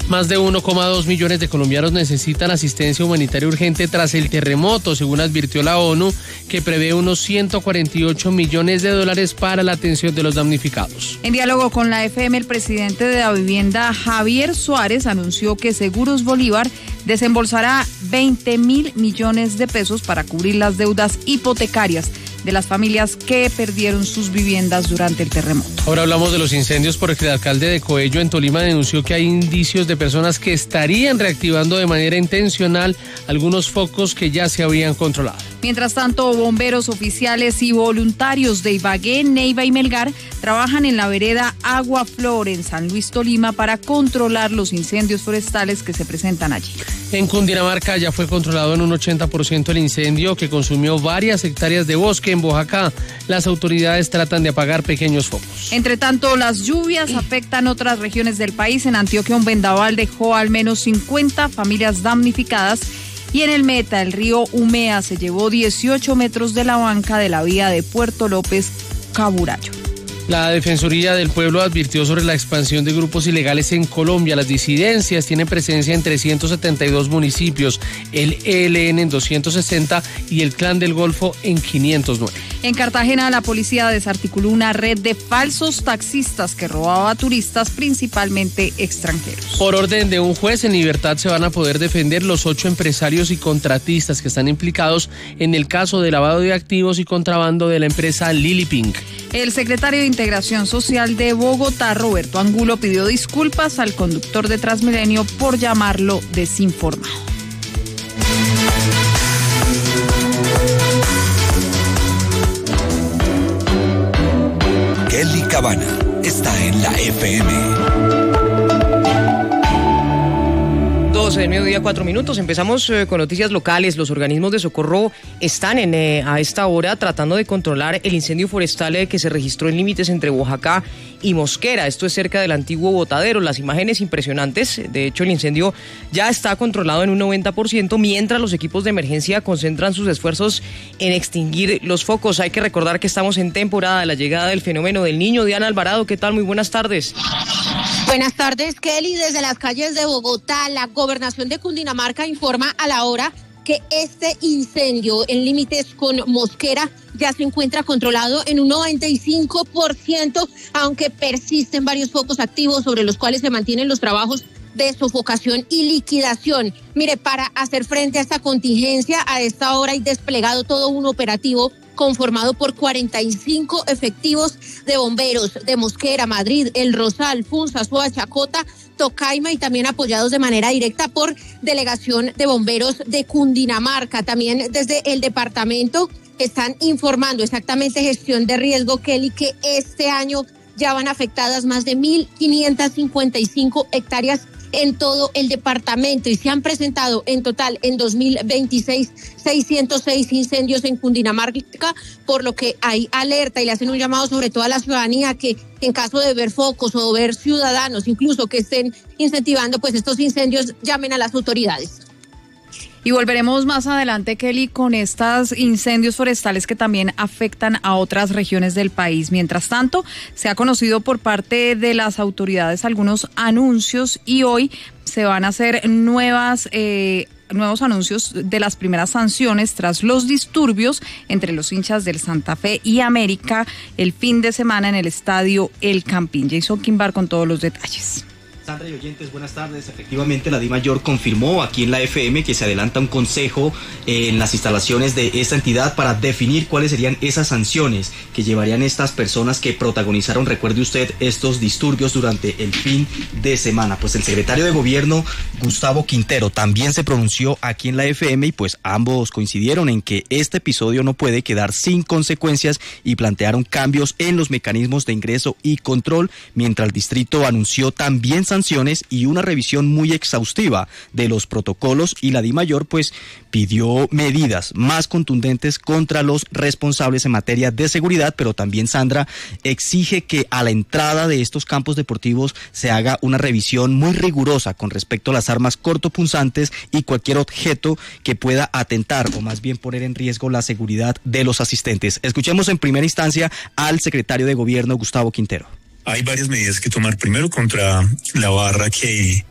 Más de 1,2 millones de colombianos necesitan asistencia humanitaria urgente tras el terremoto, según advirtió la ONU, que prevé unos 148 millones de dólares para la atención de los damnificados. En diálogo con la FM, el presidente de la vivienda, Javier Suárez, anunció que Seguros Bolívar desembolsará 20.000 millones de pesos para cubrir las deudas hipotecarias de las familias que perdieron sus viviendas durante el terremoto. Ahora hablamos de los incendios porque el alcalde de Coello, en Tolima, denunció que hay indicios de personas que estarían reactivando de manera intencional algunos focos que ya se habían controlado. Mientras tanto, bomberos oficiales y voluntarios de Ibagué, Neiva y Melgar trabajan en la vereda Agua Flor en San Luis, Tolima, para controlar los incendios forestales que se presentan allí. En Cundinamarca ya fue controlado en un 80% el incendio que consumió varias hectáreas de bosque. En Boyacá, las autoridades tratan de apagar pequeños focos. Entre tanto, las lluvias afectan otras regiones del país. En Antioquia, un vendaval dejó al menos 50 familias damnificadas. Y en el Meta, el río Umea se llevó 18 metros de la banca de la vía de Puerto López, Caburayo. La Defensoría del Pueblo advirtió sobre la expansión de grupos ilegales en Colombia. Las disidencias tienen presencia en 372 municipios, el ELN en 260 y el Clan del Golfo en 509. En Cartagena, la policía desarticuló una red de falsos taxistas que robaba a turistas, principalmente extranjeros. Por orden de un juez, en libertad se van a poder defender los 8 empresarios y contratistas que están implicados en el caso de lavado de activos y contrabando de la empresa Lily Pink. El secretario de Integración Social de Bogotá, Roberto Angulo, pidió disculpas al conductor de Transmilenio por llamarlo desinformado. Kelly Cabana está en la FM. 12 del mediodía, 4 minutos. Empezamos con noticias locales. Los organismos de socorro están a esta hora tratando de controlar el incendio forestal que se registró en límites entre Boyacá y Mosquera. Esto es cerca del antiguo botadero. Las imágenes impresionantes. De hecho, el incendio ya está controlado en un 90%, mientras los equipos de emergencia concentran sus esfuerzos en extinguir los focos. Hay que recordar que estamos en temporada de la llegada del fenómeno del Niño. Diana Alvarado, ¿qué tal? Muy buenas tardes. Buenas tardes, Kelly. Desde las calles de Bogotá, la Gobernación de Cundinamarca informa a la hora que este incendio en límites con Mosquera ya se encuentra controlado en un 95%, aunque persisten varios focos activos sobre los cuales se mantienen los trabajos de sofocación y liquidación. Mire, para hacer frente a esta contingencia, a esta hora hay desplegado todo un operativo conformado por 45 efectivos de bomberos de Mosquera, Madrid, El Rosal, Funza, Soa, Chacota, Tocaima y también apoyados de manera directa por Delegación de Bomberos de Cundinamarca. También desde el departamento están informando exactamente gestión de riesgo, Kelly, que este año ya van afectadas más de 1.555 hectáreas en todo el departamento y se han presentado en total en 2026 606 incendios en Cundinamarca, por lo que hay alerta y le hacen un llamado sobre todo a la ciudadanía que en caso de ver focos o ver ciudadanos incluso que estén incentivando pues estos incendios, llamen a las autoridades. Y volveremos más adelante, Kelly, con estos incendios forestales que también afectan a otras regiones del país. Mientras tanto, se ha conocido por parte de las autoridades algunos anuncios y hoy se van a hacer nuevos anuncios de las primeras sanciones tras los disturbios entre los hinchas del Santa Fe y América el fin de semana en el estadio El Campín. Jason Quimbar con todos los detalles. Sandra y oyentes, buenas tardes. Efectivamente, la DIMAYOR confirmó aquí en la FM que se adelanta un consejo en las instalaciones de esta entidad para definir cuáles serían esas sanciones que llevarían estas personas que protagonizaron, recuerde usted, estos disturbios durante el fin de semana. Pues el secretario de Gobierno, Gustavo Quintero, también se pronunció aquí en la FM y pues ambos coincidieron en que este episodio no puede quedar sin consecuencias y plantearon cambios en los mecanismos de ingreso y control, mientras el distrito anunció también sanciones y una revisión muy exhaustiva de los protocolos, y la DIMAYOR pues pidió medidas más contundentes contra los responsables en materia de seguridad, pero también, Sandra, exige que a la entrada de estos campos deportivos se haga una revisión muy rigurosa con respecto a las armas cortopunzantes y cualquier objeto que pueda atentar o más bien poner en riesgo la seguridad de los asistentes. Escuchemos en primera instancia al secretario de Gobierno, Gustavo Quintero. Hay varias medidas que tomar. Primero, contra la barra que